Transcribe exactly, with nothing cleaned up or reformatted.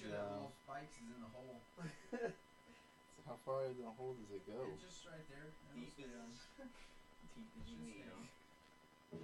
where that little spikes is in the hole. How far in the hole does it go? It's just right there. Deep as, deep as you need.